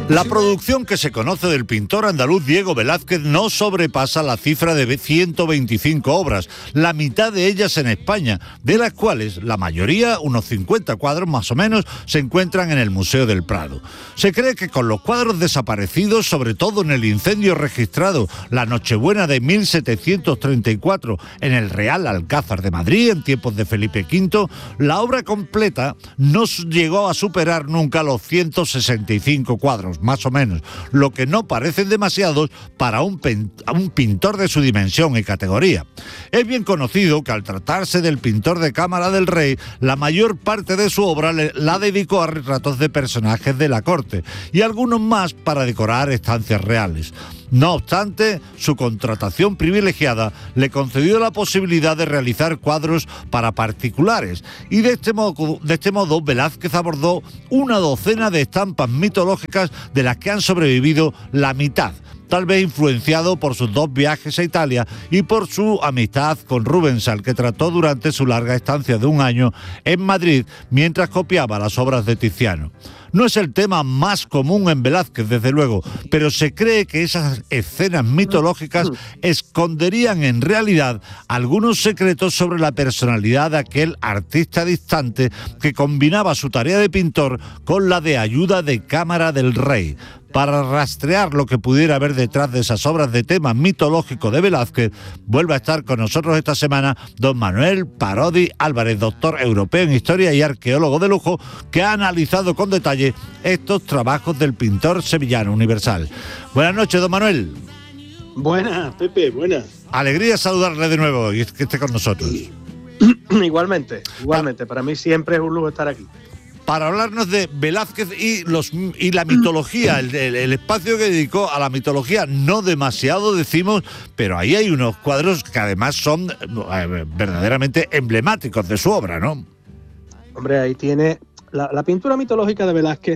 La producción que se conoce del pintor andaluz Diego Velázquez no sobrepasa la cifra de 125 obras, la mitad de ellas en España, de las cuales la mayoría, unos 50 cuadros más o menos, se encuentran en el Museo del Prado. Se cree que con los cuadros desaparecidos, sobre todo en el incendio registrado la Nochebuena de 1734 en el Real Alcázar de Madrid, en tiempos de Felipe V, la obra completa no llegó a superar nunca los 165 cuadros, más o menos, lo que no parecen demasiados para un pintor de su dimensión y categoría. Es bien conocido que al tratarse del pintor de cámara del rey, la mayor parte de su obra la dedicó a retratos de personajes de la corte y algunos más para decorar estancias reales. No obstante, su contratación privilegiada le concedió la posibilidad de realizar cuadros para particulares y de este modo Velázquez abordó una docena de estampas mitológicas de las que han sobrevivido la mitad, tal vez influenciado por sus 2 viajes a Italia y por su amistad con Rubens, al que trató durante su larga estancia de 1 año en Madrid mientras copiaba las obras de Tiziano. No es el tema más común en Velázquez, desde luego, pero se cree que esas escenas mitológicas esconderían en realidad algunos secretos sobre la personalidad de aquel artista distante que combinaba su tarea de pintor con la de ayuda de cámara del rey. Para rastrear lo que pudiera haber detrás de esas obras de tema mitológico de Velázquez, vuelve a estar con nosotros esta semana don Manuel Parodi Álvarez, doctor europeo en Historia y arqueólogo de lujo, que ha analizado con detalle estos trabajos del pintor sevillano universal. Buenas noches, don Manuel. Buenas, Pepe, buenas. Alegría saludarle de nuevo y que esté con nosotros. Igualmente, para mí siempre es un lujo estar aquí. Para hablarnos de Velázquez y la mitología, el espacio que dedicó a la mitología, no demasiado decimos, pero ahí hay unos cuadros que además son verdaderamente emblemáticos de su obra, ¿no? Hombre, ahí tiene la pintura mitológica de Velázquez.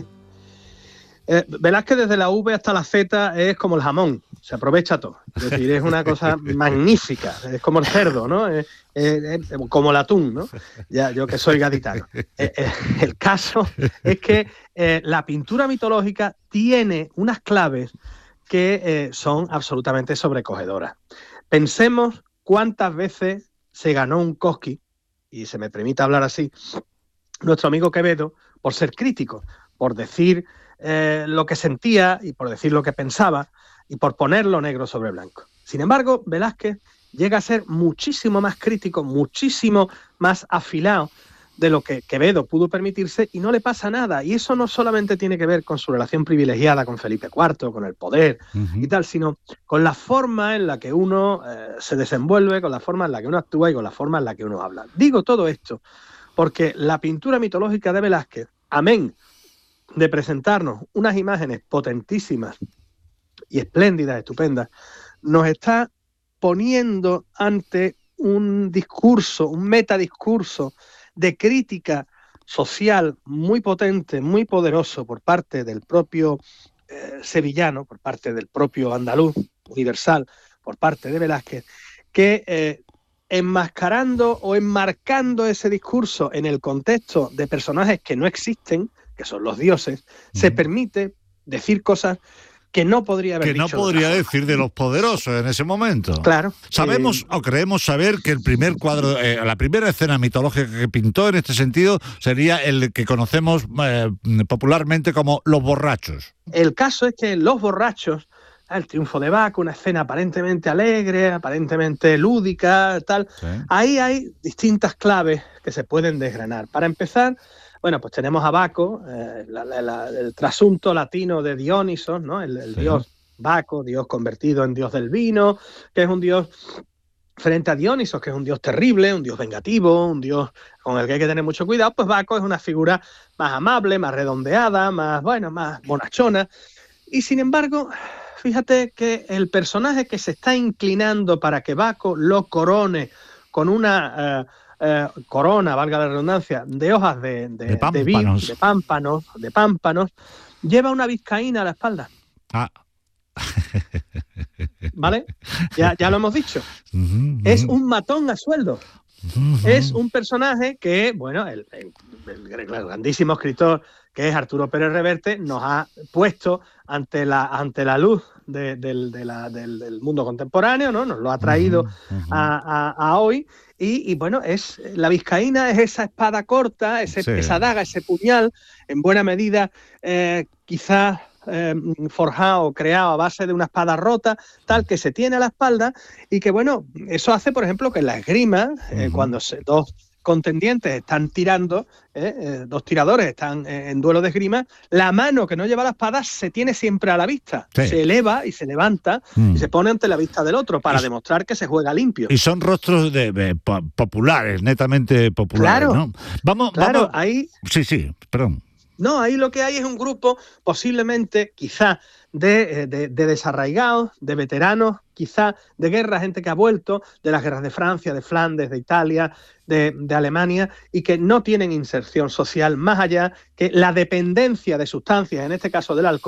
Velázquez desde la V hasta la Z es como el jamón, se aprovecha todo. Es decir, es una cosa magnífica, es como el cerdo, ¿no? Es como el atún, ¿no? Ya, yo que soy gaditano. El caso es que la pintura mitológica tiene unas claves que son absolutamente sobrecogedoras. Pensemos cuántas veces se ganó un Cosqui, y se me permite hablar así, nuestro amigo Quevedo, por ser crítico, por decir lo que sentía y por decir lo que pensaba y por ponerlo negro sobre blanco. Sin embargo, Velázquez llega a ser muchísimo más crítico, muchísimo más afilado de lo que Quevedo pudo permitirse y no le pasa nada. Y eso no solamente tiene que ver con su relación privilegiada con Felipe IV, con el poder y tal, sino con la forma en la que uno se desenvuelve, con la forma en la que uno actúa y con la forma en la que uno habla. Digo todo esto porque la pintura mitológica de Velázquez, amén de presentarnos unas imágenes potentísimas y espléndidas, estupendas, nos está poniendo ante un discurso, un metadiscurso de crítica social muy potente, muy poderoso por parte del propio sevillano, por parte del propio andaluz universal, por parte de Velázquez, que enmascarando o enmarcando ese discurso en el contexto de personajes que no existen, que son los dioses, se permite decir cosas que no podría haber dicho. Que no podría decir de los poderosos en ese momento. Claro. Sabemos o creemos saber que el primer cuadro, la primera escena mitológica que pintó en este sentido sería el que conocemos popularmente como Los Borrachos. El caso es que Los Borrachos, el triunfo de Baco, una escena aparentemente alegre, aparentemente lúdica, tal. Sí. Ahí hay distintas claves que se pueden desgranar. Para empezar, bueno, pues tenemos a Baco, el trasunto latino de Dionisos, ¿no? El sí. Dios Baco, dios convertido en dios del vino, que es un dios frente a Dionisos, que es un dios terrible, un dios vengativo, un dios con el que hay que tener mucho cuidado. Pues Baco es una figura más amable, más redondeada, más bonachona. Y sin embargo, fíjate que el personaje que se está inclinando para que Baco lo corone con una corona, valga la redundancia, de hojas de pámpanos, lleva una vizcaína a la espalda. Ah. ¿Vale? Ya lo hemos dicho. Es un matón a sueldo. Es un personaje que, bueno, el grandísimo escritor que es Arturo Pérez Reverte, nos ha puesto ante la luz del mundo contemporáneo, ¿no? Nos lo ha traído a hoy. Y bueno, la vizcaína es esa espada corta, esa daga, ese puñal, en buena medida quizás forjado o creado a base de una espada rota, tal, que se tiene a la espalda, y que bueno, eso hace, por ejemplo, que en la esgrima, cuando dos contendientes están tirando, dos tiradores están en duelo de esgrima, la mano que no lleva la espada se tiene siempre a la vista, se eleva y se levanta y se pone ante la vista del otro para demostrar que se juega limpio. Y son rostros populares, netamente populares, claro, ¿no? Vamos. Ahí... Sí, perdón. No, ahí lo que hay es un grupo posiblemente, quizá, de desarraigados, de veteranos, quizá de guerra, gente que ha vuelto de las guerras de Francia, de Flandes, de Italia, de Alemania, y que no tienen inserción social más allá que la dependencia de sustancias, en este caso del alcohol,